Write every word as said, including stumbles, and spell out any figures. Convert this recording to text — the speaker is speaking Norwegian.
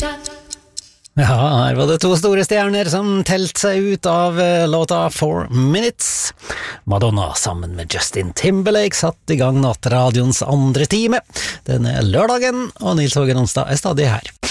Ja, her var det to store stjerner som telt seg ut av uh, låta Four Minutes. Madonna sammen med Justin Timberlake satt i gang nattradions andre time denne lørdagen, og Nils Hågen Onsdag er stadig her.